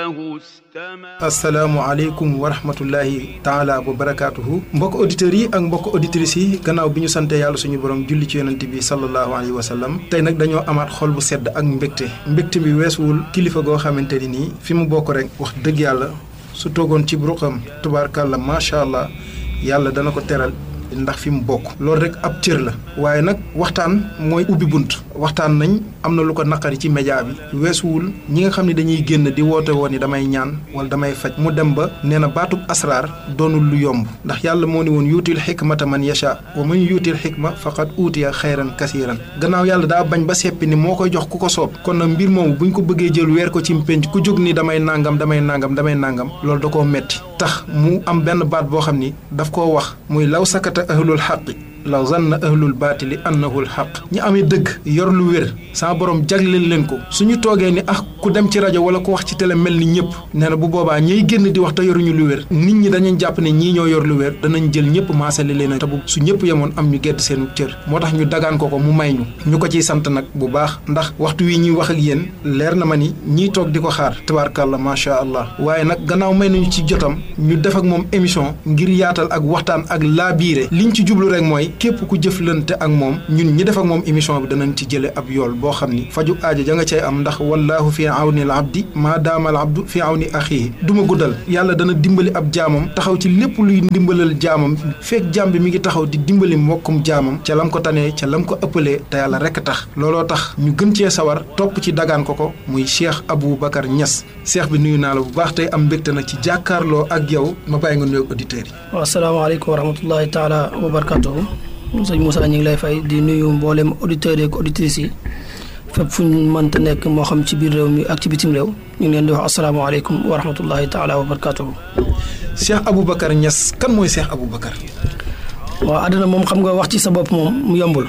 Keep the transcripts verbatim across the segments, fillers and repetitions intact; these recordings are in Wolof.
asalaamaaleykum wa rahmatullahi taala wa barakaatuhu mbokk auditeurs yi ak mbokk auditrices yi gannaaw bi ñu sante yàlla suñu borom julli ci yonent bi sallallahu alayhi wa sallam tey nag dañoo amaat xol bu sedd ak mbégte mbégte bi weesuwul kilifa goo xamante ni nii fi mu bokk rek wax dëgg yàlla su toogoon ci ruqam tubaarkàlla macha allah yàlla dana ko teral ndax fi mu bokk loolu rek ab cër la waaye nag waxtaan mooy ubbi bunt waxtaan nañ am na lu ko naqari ci média bi weesuwul ñi nga xam ne dañuy génn di woote woon ni damay ñaan wala damay faj mu dem ba nee na baatub asraar doonul lu yomb ndax yàlla moo ni woon yuutil xikmata man yasha wa man yuutil xikma faqad uutiya xayran kasiiran gannaaw yàlla daa bañ ba seppi ni moo koy jox ku ko soob kon nag mbir moomu buñ ko bëggee jël weer ko ci mpénc ku jóg ni damay nangam damay nangam damay nangam loolu da koo metti tax mu am benn baat boo xam ni daf koo wax muy law sakata ahlul xaqi law zanna ahlul baatili annahu lxaq ñi amee dëgg yor lu wér sama borom jagleel leen ko suñu toogee ni ah ku dem ci rajo wala ku wax ci télé mel ni ñëpp nee na bu boobaa ñiy génn di wax te yoruñu lu wér nit ñi dañuy jàpp ne ñii ñoo yor lu wér danañ jël ñëpp maasale leen te bu su ñëpp yemoon am ñu gedd seenu cër moo tax ñu dagaan ko ko mu may ñu ñu ko ciy sant nag bu baax ndax waxtu wi ñuy wax ak yéen leer na ma ni ñiy toog di ko xaar tabaarkàlla macha allah waaye nag gannaaw may nañu ci jotam ñu def ak moom émission ngir yaatal ak waxtaan ak laabiire liñ ci jublu rek mooy képp ku jëflante ak moom ñun ñi def ak moom émission bi danañ ci jële ab yool boo xam ni faju aajo ja nga cay am ndax wallaahu fi awni al abdi maa daama al abdu fi awni axihi duma guddal yàlla dana dimbali ab jaamam taxaw ci lépp luy ndimbalal jaamam fekk jaam bi mi ngi taxaw di dimbali mbokkum jaamam ca lam ko tanee ca lam ko ëppalee te yàlla rekk tax looloo tax ñu gën cee sawar topp ci dagaan ko ko muy Cheikh Aboubacar Niass Cheikh bi nuyu naa la bu baax tey am mbégte nag ci jàkkaarloo ak yow ma bàyyi nga nuyoog auditeurs yi. waaw asalaamaaleykum wa rahmatullahi taala wa barakatuhu sëñ Moussa ñu ngi lay fay di nuyu mboolem auditeurs yi ak auditrices yi fépp fu ñu mënta nekk moo xam ci biir réew mi ak ci bitim réew ñu ngi leen di wax asalaamaaleykum wa rahmatullahi taala wa barakatuhu. Cheikh Aboubacar Niass kan mooy Cheikh Aboubacar. waaw àdduna moom xam nga wax ci sa bopp moom mu yombul.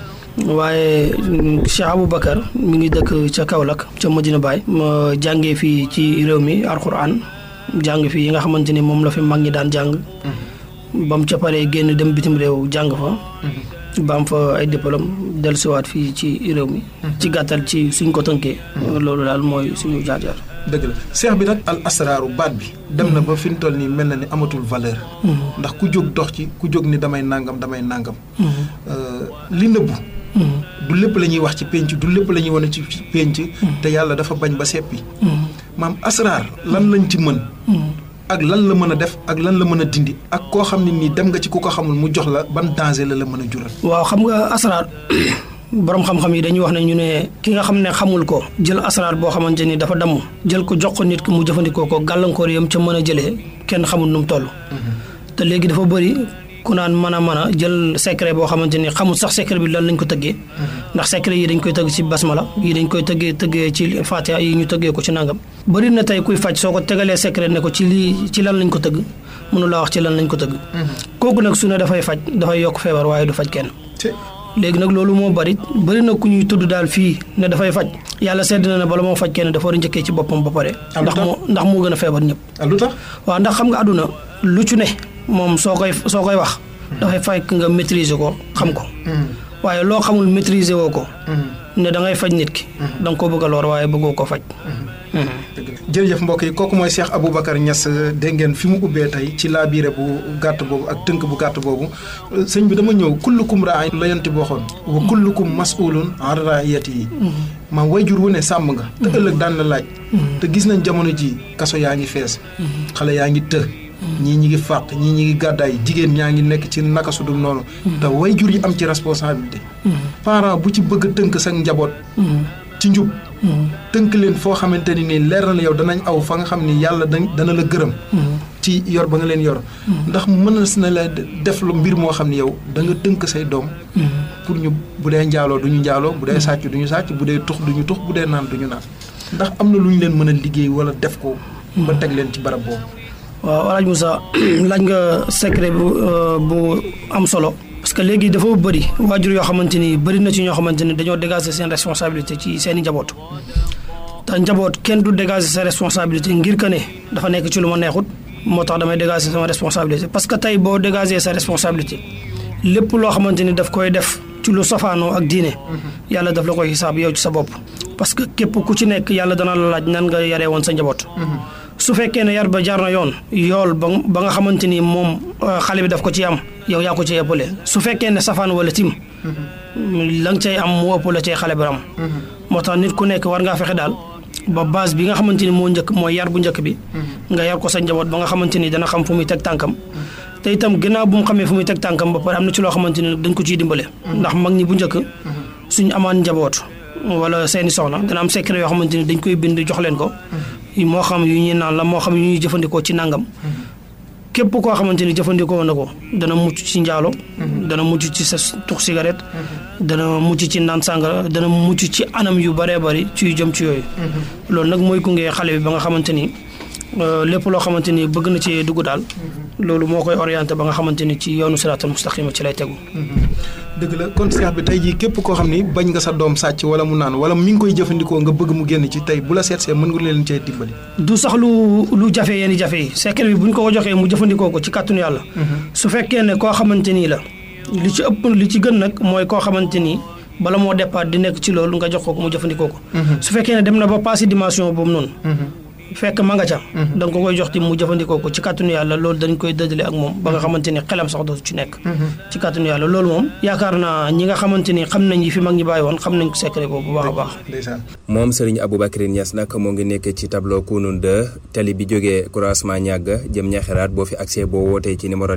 waaye Cheikh Aboubacar mi ngi dëkk ca Kaolack ca Medina Baye. ma jàngee fii ci réew mi alxuraan jàng fii yi nga xamante ni moom la fi mag ñi daan jàng. ba mu ca paree génn dem bitim réew jàng fa. ba am fa ay diplôme dellusiwaat fii ci réew mi. ci gàttal ci suñ ko tënkee. loolu daal mooy suñu jaar-jaar. dëgg la seex bi nag al asraaru baat bi. dem na ba fi mu toll nii mel na ni amatul valeur. ndax ku jóg dox ci ku jóg ni damay nangam damay nangam. li nëbbu. du lépp la ñuy wax ci penc du lépp la ñuy wane ci penc. te yàlla dafa bañ ba seppi. maam asraar lan lañ ci mën. ak lan la mën a def ak lan la mën a dindi ak koo xam ne nii dem nga ci ku ko xamul mu jox la ban danger la la mën a jural. waaw xam nga asraar borom xam-xam yi dañuy wax ne ñu ne ki nga xam ne xamul ko jël asraar boo xamante ni dafa damm jël ko jox ko nit ki mu jëfandikoo ko gàllankoor yam ca mën a jëlee kenn xamul nu mu toll. te léegi dafa bëri ku naan mën a mën a jël secret boo xamante ni xamul sax secret bi lan lañ ko tëggee. ndax secret yi dañ koy tëgg ci basmala yi dañ koy tëggee tëggee ci fatiha yi ñu tëggee ko ci nangam. bëri na tey kuy faj soo ko tegalee secret ne ko ci lii ci lan lañ ko tëgg mënu laa wax ci lan lañ ko tëgg. kooku nag su ne dafay faj dafay yokk feebar waaye du faj kenn. léegi nag loolu moo bëri bëri na ku ñuy tudd daal fii ne dafay faj yàlla sedd na ne bala moo faj kenn dafa war a njëkkee ci boppam ba pare. ndax moo ndax moo gën a feebar ñëpp. lu tax waaw ndax xam nga àdduna lu ci ne moom soo koy soo koy wax. dafay fekk nga maîtriser ko xam ko. waaye loo xamul maîtriser woo ko. ne da ngay faj nit ki. da nga koo bëgg a lor waaye bëggoo ko faj. jërëjëf mbokk yi kooku mooy Cheikh Aboubacar Niass dégg ngeen fi mu ubbee tey ci laabiire bu gàtt boobu ak tënk bu gàtt boobu sëñ bi dama ñëw kullukum raa'in la yonent bi waxoon wa kullukum mas'ulun an ra'iyyatihi ma wayjur wu ne sàmm nga te ëllëg daan la laaj te gis nañ jamono ji kaso yaa ngi fees xale yaa ngi të ñii ñi ngi fàq ñii ñi ngi gàddaay jigéen ñaa ngi nekk ci naka su dul noonu te wayjur yi am ci responsabilité parent bu ci bëgg tënk sa njaboot ci njub tënk leen foo xamante ni nii leer na la yow danañ aw fa nga xam ni yàlla dana la gërëm ci yor ba nga leen yor ndax mën na la def lu mbir moo xam ne yow da nga tënk say doom pour ñu bu dee njaaloo du ñu njaaloo bu dee sàcc du ñu sàcc bu dee tux du ñu tux bu dee naan du ñu naan ndax am na lu ñu leen mën a liggéey wala def ko ba teg leen ci barab boobu. waaw Alaaji Moussa laaj nga secret bu bu am solo parce que léegi dafa bëri waajur yoo xamante ni bëri na ci ñoo xamante ni dañoo dégager seen responsabilité ci seen i njaboot te njaboot kenn du dégager sa responsabilité ngir que ne dafa nekk ci lu ma neexut moo tax damay dégager sama responsabilité parce que tey boo dégager sa responsabilité lépp loo xamante ni daf koy def ci ci lu safaanoo ak diine yàlla daf la koy xisaab yow ci sa bopp parce que képp ku ci nekk yàlla dana la laaj nan nga yaree woon sa njaboot su fekkee ne yar ba jaar na yoon yool ba ba nga xamante ni moom xale bi daf ko ci am yow yaa ko ci ëppale su fekkee ne safaan wala tim la nga cay am mu ëpp la cay xale bi am moo tax nit ku nekk war ngaa fexe daal ba base bi nga xamante ni moo njëkk mooy yar bu njëkk bi nga yar ko sa njaboot ba nga xamante ni dana xam fu muy teg tànkam te itam gannaaw bu mu xamee fu muy teg tànkam ba pare am na ci loo xamante ni dañ ko ciy dimbale ndax mag ñi bu njëkk suñu amaan njaboot wala seeni soxna dana am secret yoo xamante ni dañ koy bind jox leen ko moo xam yu ñuy naan la moo xam yu ñuy jëfandikoo ci nangam képp koo xamante ni jëfandikoo na ko dana mucc ci njaalo dana mucc ci sa tux cigarette dana mucc ci naan sàngara dana mucc ci anam yu bëree bëri ci yu jëm ci yooyu loolu nag mooy gunge xale bi ba nga xamante ni lépp loo xamante ni bëgg na ci dugg daal loolu moo koy orienté ba nga xamante ni ci yoonu siraatal mustaqima ci lay tegu dëgg la kon seex bi tey jii képp koo xam ni bañ nga sa doom sàcc wala mu naan wala mi ngi koy jëfandikoo nga bëgg mu génn ci tey bu la seet see mën nga leen cee dimbali du sax lu lu jafe yenn jafe yi secret bi bu ñu ko ko joxee mu jëfandikoo ko ci kàttanu yàlla su fekkee ne koo xamante nii la li ci ëpp li ci gën nag mooy koo xamante ni bala moo départ di nekk ci loolu nga jox ko mu jëfandikoo ko su fekkee ne dem na ba passé dimension boobu noonu fekk ma nga ca da nga ko koy jox ti mu jëfandikoo ko ci kàttanu yàlla loolu dañ koy dëddale ak moom ba nga xamante ni xelam sax dootu ci nekk ci kàttanu yàlla loolu moom yaakaar naa ñi nga xamante ni xam nañ yi fi mag ñi bàyyi woon xam nañ ko secret boobu bu baax a baax moom Serigne Aboubacry Niass nag moo ngi nekk ci tableau Kounoune deux tali bi jógee croisement ñàgg jëm Ñaxiraat boo fi accès boo wootee ci numéro